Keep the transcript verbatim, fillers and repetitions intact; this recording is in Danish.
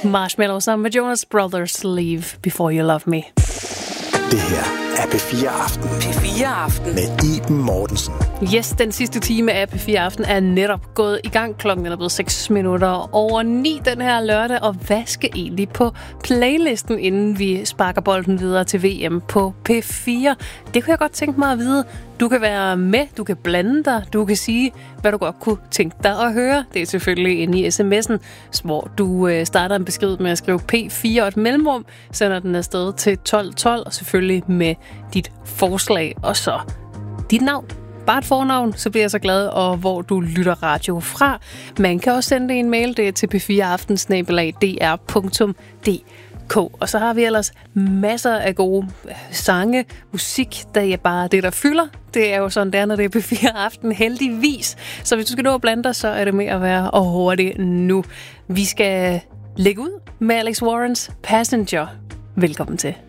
Marshmallow sammen med Jonas Brothers, Leave Before You Love Me. Det her er P fire Aften. P fire Aften. Med Iben Mortensen. Yes, den sidste time af P fire Aften er netop gået i gang. Klokken er blevet seks minutter over ni den her lørdag. Og hvad skal egentlig på playlisten, inden vi sparker bolden videre til V M på P fire? Det kunne jeg godt tænke mig at vide. Du kan være med, du kan blande dig, du kan sige, hvad du godt kunne tænke dig at høre. Det er selvfølgelig inde i sms'en, hvor du øh, starter en besked med at skrive P fire og et mellemrum, sender den afsted til tolv tolv, og selvfølgelig med dit forslag, og så dit navn. Bare et fornavn, så bliver jeg så glad, og hvor du lytter radio fra. Man kan også sende en mail, det er til p fire aften snabel-a d r punktum d k. Og så har vi ellers masser af gode sange, musik, der er bare det, der fylder. Det er jo sådan, der når det er P fire Aften, heldigvis. Så hvis du skal nå at blande dig, så er det med at være og hurtigt nu. Vi skal lægge ud med Alex Warrens Passenger. Velkommen til.